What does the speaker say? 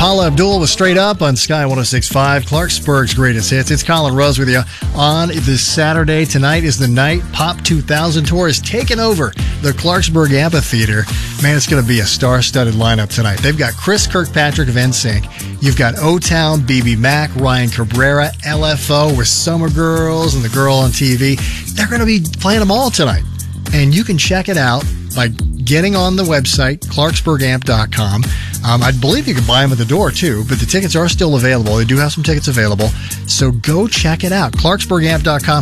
Paula Abdul was Straight Up on Sky 106.5, Clarksburg's greatest hits. It's Colin Rose with you on this Saturday. Tonight is the night Pop 2000 Tour is taking over the Clarksburg Amphitheater. Man, it's going to be a star-studded lineup tonight. They've got Chris Kirkpatrick of NSYNC. You've got O-Town, BB Mac, Ryan Cabrera, LFO with Summer Girls and The Girl on TV. They're going to be playing them all tonight. And you can check it out by getting on the website, clarksburgamp.com. I believe you can buy them at the door, too, but the tickets are still available. They do have some tickets available. So go check it out. clarksburgamp.com